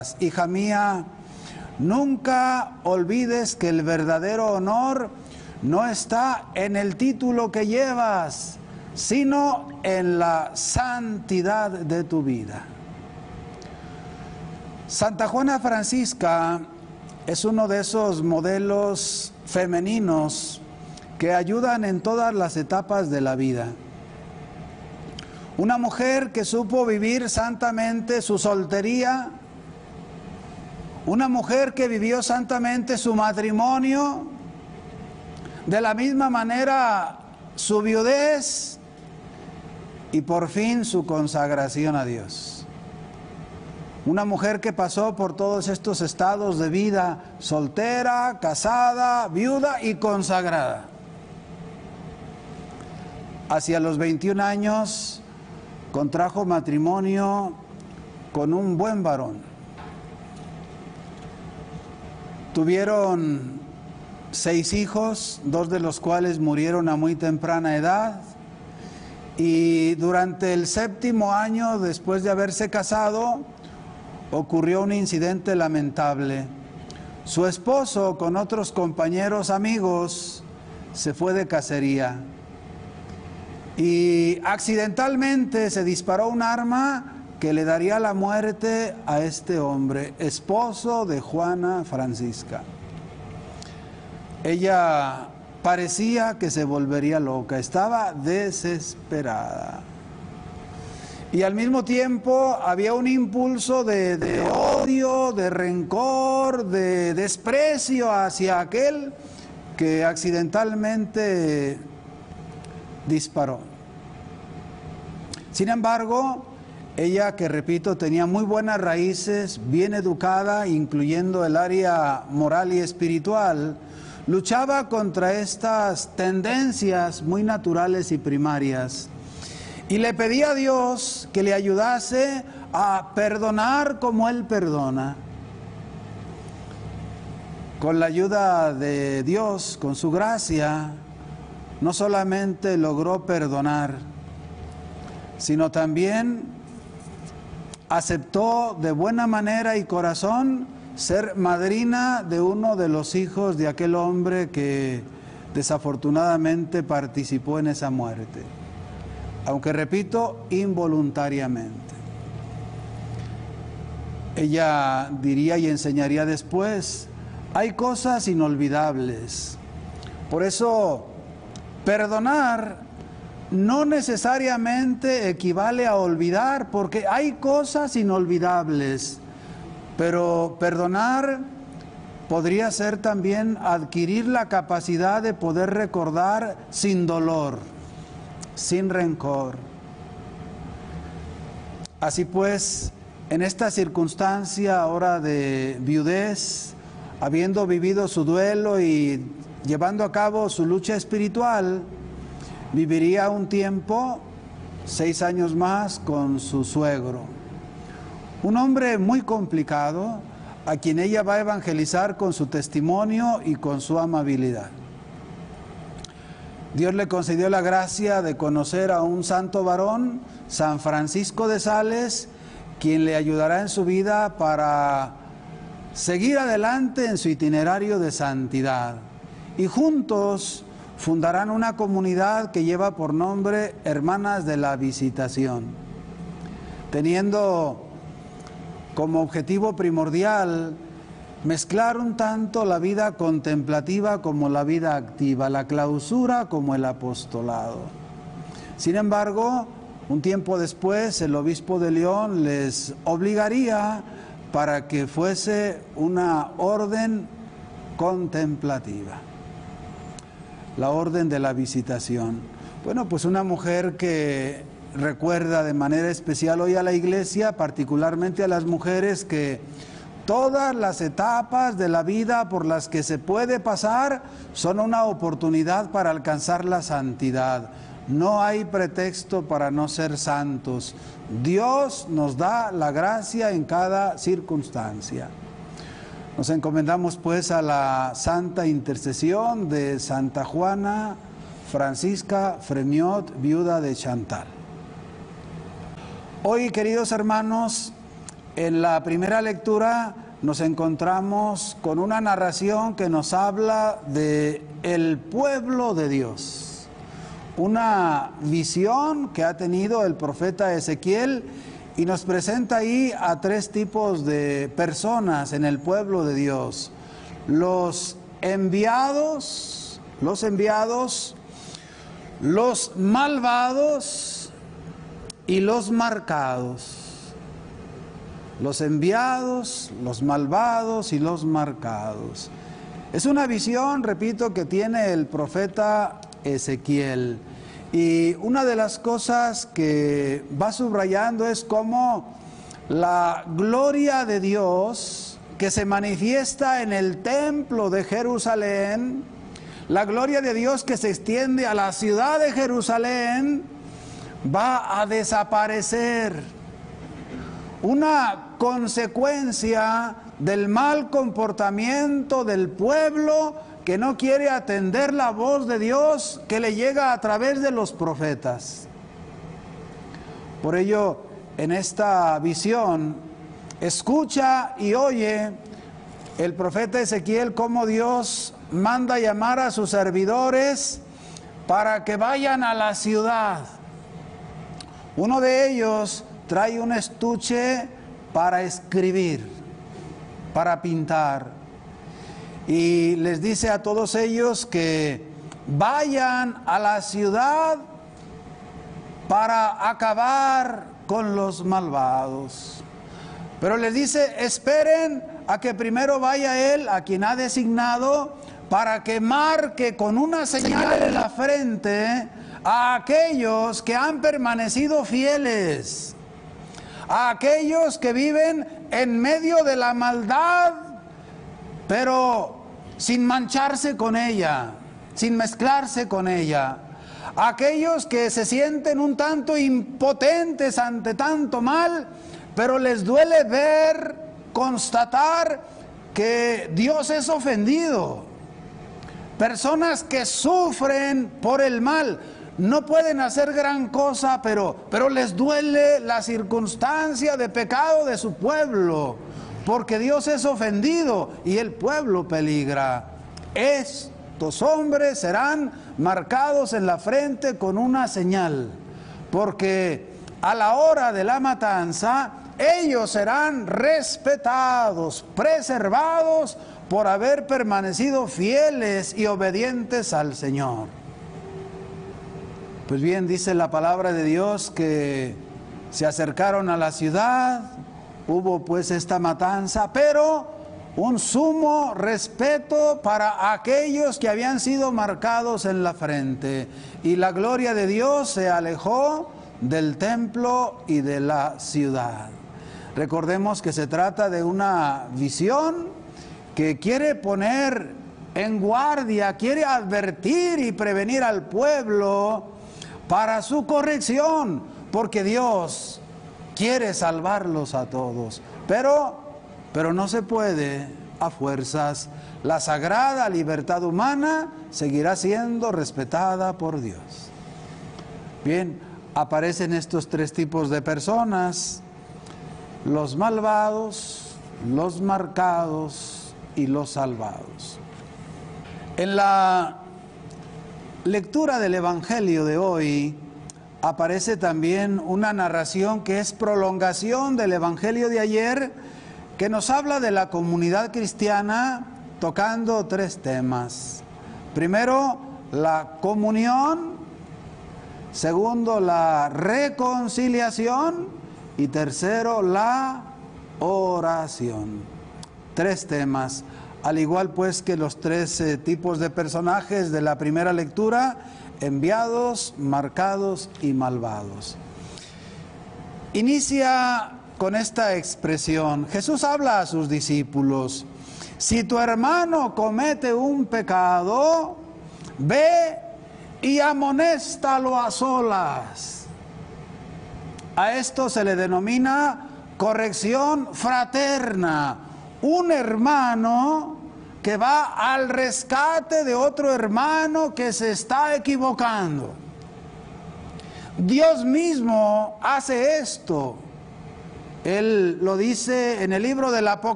Hija mía, nunca olvides que el verdadero honor no está en el título que llevas, sino en la santidad de tu vida. Santa Juana Francisca es uno de esos modelos femeninos que ayudan en todas las etapas de la vida. Una mujer que supo vivir santamente su soltería, una mujer que vivió santamente su matrimonio, de la misma manera su viudez y por fin su consagración a Dios. Una mujer que pasó por todos estos estados de vida, soltera, casada, viuda y consagrada. Hacia los 21 años contrajo matrimonio con un buen varón. Tuvieron 6 hijos, 2 de los cuales murieron a muy temprana edad, y durante el 7º año después de haberse casado ocurrió un incidente lamentable. Su esposo, con otros compañeros amigos, se fue de cacería y accidentalmente se disparó un arma que le daría la muerte a este hombre, esposo de Juana Francisca. Ella parecía que se volvería loca, estaba desesperada. Y al mismo tiempo había un impulso de odio, de rencor, de desprecio hacia aquel que accidentalmente disparó. Sin embargo, ella, que repito, tenía muy buenas raíces, bien educada, incluyendo el área moral y espiritual, luchaba contra estas tendencias muy naturales y primarias y le pedía a Dios que le ayudase a perdonar como Él perdona. Con la ayuda de Dios, con su gracia, no solamente logró perdonar, sino también aceptó de buena manera y corazón ser madrina de uno de los hijos de aquel hombre que desafortunadamente participó en esa muerte, aunque repito, involuntariamente. Ella diría y enseñaría después: hay cosas inolvidables. Por eso, perdonar no necesariamente equivale a olvidar, porque hay cosas inolvidables. Pero perdonar podría ser también adquirir la capacidad de poder recordar sin dolor, sin rencor. Así pues, en esta circunstancia ahora de viudez, habiendo vivido su duelo y llevando a cabo su lucha espiritual, viviría un tiempo, 6 años más, con su suegro. Un hombre muy complicado, a quien ella va a evangelizar con su testimonio y con su amabilidad. Dios le concedió la gracia de conocer a un santo varón, San Francisco de Sales, quien le ayudará en su vida para seguir adelante en su itinerario de santidad. Y juntos fundarán una comunidad que lleva por nombre Hermanas de la Visitación, teniendo como objetivo primordial mezclar un tanto la vida contemplativa como la vida activa, la clausura como el apostolado. Sin embargo, un tiempo después el obispo de León les obligaría para que fuese una orden contemplativa, la orden de la Visitación. Bueno, pues una mujer que recuerda de manera especial hoy a la Iglesia, particularmente a las mujeres, que todas las etapas de la vida por las que se puede pasar son una oportunidad para alcanzar la santidad. No hay pretexto para no ser santos. Dios nos da la gracia en cada circunstancia. Nos encomendamos pues a la santa intercesión de Santa Juana Francisca Fremiot, viuda de Chantal. Hoy, queridos hermanos, En la primera lectura nos encontramos con una narración que nos habla de el pueblo de Dios. Una visión que ha tenido el profeta Ezequiel y nos presenta ahí a tres tipos de personas en el pueblo de Dios. Los enviados, los malvados y los marcados. Los enviados, los malvados y los marcados. Es una visión, repito, que tiene el profeta Ezequiel. Y una de las cosas que va subrayando es cómo la gloria de Dios que se manifiesta en el templo de Jerusalén, la gloria de Dios que se extiende a la ciudad de Jerusalén, va a desaparecer. Una consecuencia del mal comportamiento del pueblo que no quiere atender la voz de Dios que le llega a través de los profetas. Por ello, en esta visión, escucha y oye el profeta Ezequiel cómo Dios manda llamar a sus servidores para que vayan a la ciudad. Uno de ellos trae un estuche para escribir, para pintar, y les dice a todos ellos que vayan a la ciudad para acabar con los malvados. Pero les dice, esperen a que primero vaya él, a quien ha designado, para que marque con una señal en la frente a aquellos que han permanecido fieles, a aquellos que viven en medio de la maldad, pero sin mancharse con ella, sin mezclarse con ella, a aquellos que se sienten un tanto impotentes ante tanto mal, pero les duele ver, constatar que Dios es ofendido, personas que sufren por el mal. No pueden hacer gran cosa, pero les duele la circunstancia de pecado de su pueblo, porque Dios es ofendido y el pueblo peligra. Estos hombres serán marcados en la frente con una señal, porque a la hora de la matanza ellos serán respetados, preservados por haber permanecido fieles y obedientes al Señor. Pues bien, dice la palabra de Dios que se acercaron a la ciudad, hubo pues esta matanza, pero un sumo respeto para aquellos que habían sido marcados en la frente. Y la gloria de Dios se alejó del templo y de la ciudad. Recordemos que se trata de una visión que quiere poner en guardia, quiere advertir y prevenir al pueblo para su corrección, porque Dios quiere salvarlos a todos, pero no se puede a fuerzas. La sagrada libertad humana seguirá siendo respetada por Dios. Bien, aparecen estos tres tipos de personas: los malvados, los marcados y los salvados. En la lectura del Evangelio de hoy aparece también una narración que es prolongación del Evangelio de ayer, que nos habla de la comunidad cristiana tocando tres temas. Primero, la comunión; segundo, la reconciliación; y tercero, la oración. Tres temas. Al igual pues que los tres tipos de personajes de la primera lectura: enviados, marcados y malvados. Inicia con esta expresión. Jesús habla a sus discípulos: si tu hermano comete un pecado, ve y amonéstalo a solas. A esto se le denomina corrección fraterna. Un hermano que va al rescate de otro hermano que se está equivocando. Dios mismo hace esto. Él lo dice en el libro del Apocalipsis.